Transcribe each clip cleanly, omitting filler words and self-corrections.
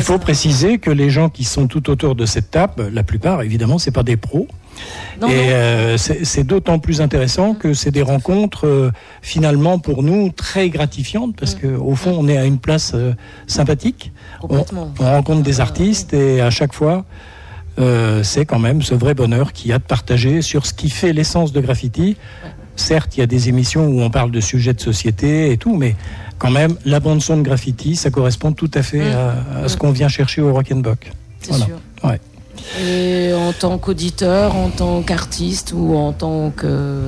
Il faut préciser que les gens qui sont tout autour de cette table, la plupart, évidemment, c'est pas des pros. C'est d'autant plus intéressant que c'est des rencontres finalement pour nous très gratifiantes parce que au fond on est à une place sympathique. On rencontre des artistes et à chaque fois c'est quand même ce vrai bonheur qu'il y a de partager sur ce qui fait l'essence de Graffiti. Certes, il y a des émissions où on parle de sujets de société et tout, mais quand même la bande son de Graffiti, ça correspond tout à fait à ce qu'on vient chercher au Rock'n'Buck. C'est sûr. Ouais. Et en tant qu'auditeur, en tant qu'artiste ou en tant que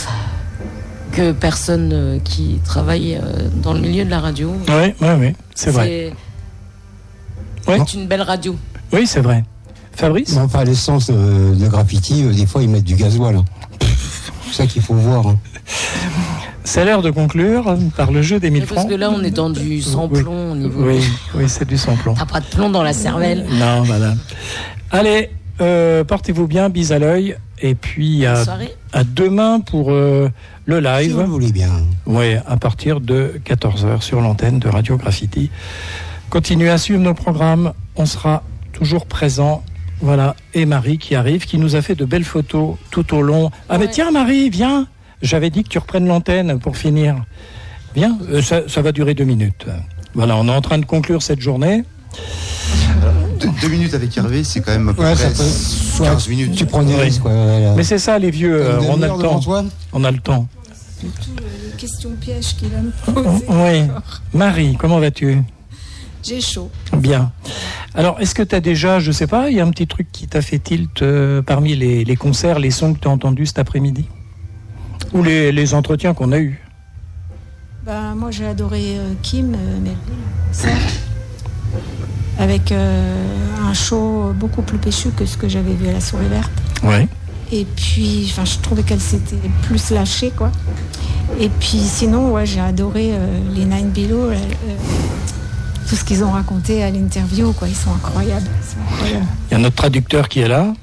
personne qui travaille dans le milieu de la radio. Oui, c'est vrai. C'est une belle radio. Oui, c'est vrai. Fabrice ? Enfin, l'essence de Graffiti, des fois, ils mettent du gasoil. C'est ça qu'il faut voir. C'est l'heure de conclure par le jeu des 1000 francs. Parce que là, on est dans du sans-plomb au niveau. Oui, c'est du sans-plomb. T'as pas de plomb dans la cervelle. Non, voilà. Allez, portez-vous bien, bis à l'œil. Et puis à demain pour le live. Si vous le voulez bien. Oui, à partir de 14h sur l'antenne de Radio Graffiti. Continuez à suivre nos programmes. On sera toujours présent. Voilà. Et Marie qui arrive, qui nous a fait de belles photos tout au long. Ah, mais tiens, Marie, viens. J'avais dit que tu reprennes l'antenne pour finir. Bien, ça va durer 2 minutes. Voilà, on est en train de conclure cette journée. 2 minutes avec Hervé, c'est quand même à peu près 15 minutes. Tu prends des risques. Mais c'est ça, les vieux, on a le temps. On a le temps. C'est plutôt les questions pièges qu'il va me poser. Oui. Marie, comment vas-tu ? J'ai chaud. Bien. Alors, est-ce que tu as déjà, je sais pas, il y a un petit truc qui t'a fait tilt parmi les concerts, les sons que tu as entendus cet après-midi ? Ou les entretiens qu'on a eus? Moi, j'ai adoré Kim Melville, avec un show beaucoup plus péchu que ce que j'avais vu à la Souris Verte. Ouais. Et puis, je trouvais qu'elle s'était plus lâchée, quoi. Et puis, sinon, j'ai adoré les Nine Below, tout ce qu'ils ont raconté à l'interview, quoi. Ils sont incroyables. Il y a notre traducteur qui est là.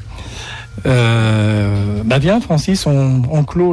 Viens, Francis, on clôt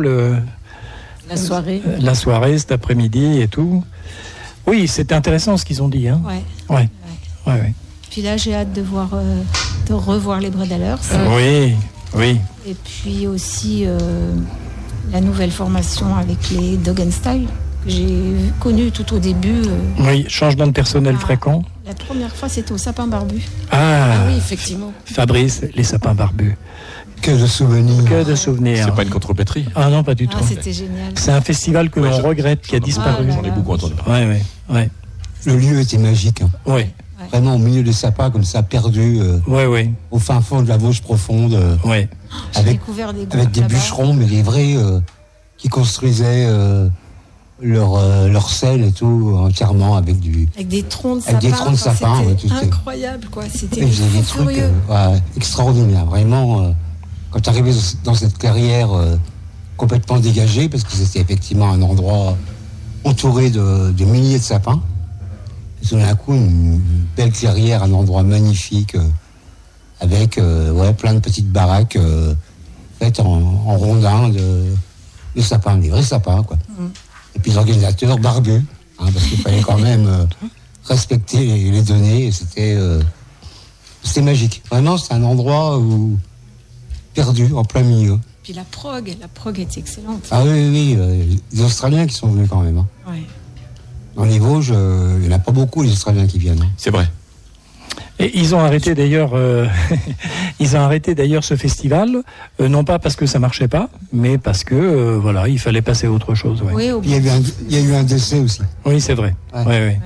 la soirée cet après-midi et tout. Oui, c'était intéressant ce qu'ils ont dit. Hein. Ouais. Puis là, j'ai hâte de revoir les Bredalers. Oui. Et puis aussi la nouvelle formation avec les Dog and Style, que j'ai connu tout au début. Oui, changement de personnel fréquent. La première fois, c'était au Sapin Barbu. Ah oui, effectivement. Fabrice, les sapins barbus. Que de souvenirs. C'est pas une contrepétrie. Ah non, pas du tout. C'était génial. C'est un festival que l'on regrette, qui a disparu. J'en ai beaucoup entendu. Ouais. Le lieu était magique. Hein. Oui. Vraiment au milieu des sapins, comme ça, perdu. Au fin fond de la Vosges profonde. Avec des bûcherons, mais les vrais qui construisaient leur sel et tout entièrement avec des troncs de sapin. C'était incroyable, quoi. C'était des trucs extraordinaires. Vraiment, quand tu arrivais dans cette carrière complètement dégagée, parce que c'était effectivement un endroit entouré de milliers de sapins, et tout d'un coup, une belle clairière, un endroit magnifique, avec plein de petites baraques faites en rondins de sapins, des vrais sapins, quoi. Et puis l'organisateur barbu, parce qu'il fallait quand même respecter les données. Et c'était magique. Vraiment, c'est un endroit perdu, en plein milieu. Puis la prog était excellente. Ah oui, les Australiens qui sont venus quand même. Dans les Vosges, il n'y en a pas beaucoup, les Australiens qui viennent. C'est vrai. Et ils ont arrêté d'ailleurs, ce festival, non pas parce que ça marchait pas, mais parce que il fallait passer à autre chose. Ouais. Oui, il y a eu un décès aussi. Oui, c'est vrai. Ouais.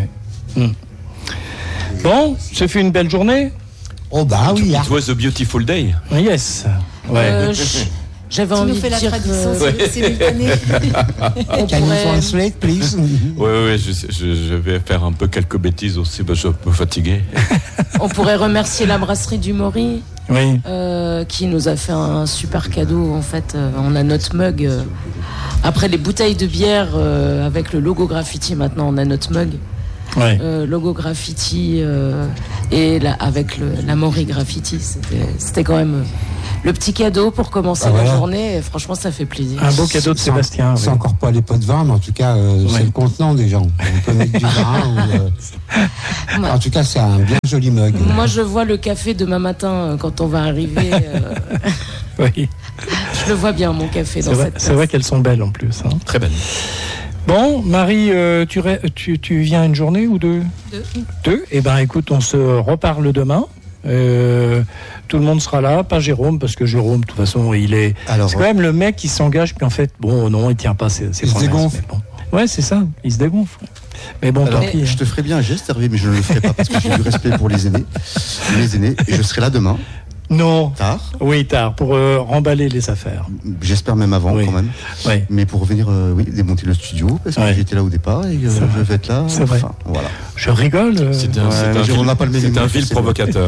Bon, ce fut une belle journée. Oh bah oui. It was a beautiful day. Yes. Ouais. J'avais envie de dire simultanée. Can you translate, please? Oui, je vais faire un peu quelques bêtises aussi, je suis un peu fatigué. On pourrait remercier la brasserie du Maury, qui nous a fait un super cadeau. En fait, on a notre mug. Après les bouteilles de bière avec le logo Graffiti, maintenant on a notre mug. Logo Graffiti et avec la Maury Graffiti. C'était quand même le petit cadeau pour commencer la journée. Et franchement, ça fait plaisir. Un beau cadeau de Sébastien. C'est encore pas les pots de vin, mais en tout cas, c'est le contenant des gens. On peut mettre du vin. En tout cas, c'est un bien joli mug. Moi, je vois le café demain matin quand on va arriver. Oui. Je le vois bien, mon café. C'est vrai qu'elles sont belles en plus. Hein. Très belles. Bon, Marie, tu viens une journée ou deux ? Deux. Eh ben, écoute, on se reparle demain. Tout le monde sera là, pas Jérôme, parce que Jérôme, de toute façon, c'est quand même le mec qui s'engage, puis en fait, il tient pas ses promesses. Il se dégonfle. Bon. Ouais, c'est ça, il se dégonfle. Mais bon, tant pis. Je te ferai bien un geste, Hervé, mais je ne le ferai pas parce que j'ai du respect pour les aînés, et je serai là demain. Non. Tard. Oui, tard, pour remballer les affaires. J'espère même avant quand même. Oui. Mais pour venir démonter le studio, parce que j'étais là au départ et je vais être là. C'est vrai. Voilà. Je rigole. C'est un vil provocateur.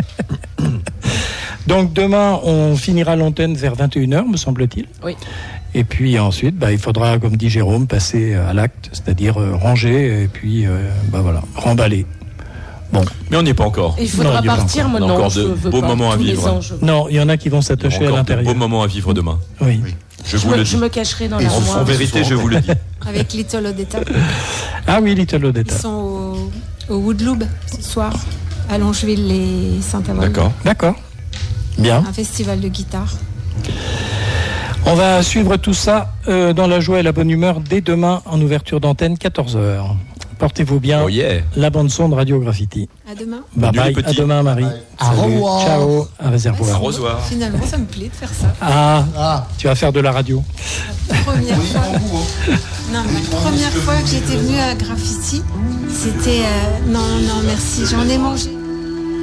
Donc demain, on finira l'antenne vers 21h, me semble-t-il. Oui. Et puis ensuite, il faudra, comme dit Jérôme, passer à l'acte, c'est-à-dire ranger et puis remballer. Bon. Mais on n'y est pas encore. Il faudra partir maintenant. Encore de beaux moments à vivre. Non, il y en a qui vont s'attacher à l'intérieur. De beaux moments à vivre demain. Oui. Je me cacherai dans l'armoire. En vérité, je vous le dis. Avec Little Odetta. Ah oui, Little Odetta. Ils sont au Woodloop ce soir, à Longeville et Saint-Avold. D'accord. Bien. Un festival de guitare. On va suivre tout ça dans la joie et la bonne humeur dès demain en ouverture d'antenne, 14h. Portez-vous bien. La bande-son de Radio Graffiti. À demain. Bye bye. À demain, Marie. Au revoir. Ciao. À réservoir. Au revoir. Finalement, ça me plaît de faire ça. Tu vas faire de la radio. La première fois que j'étais venue à Graffiti, c'était... non, merci. J'en ai mangé.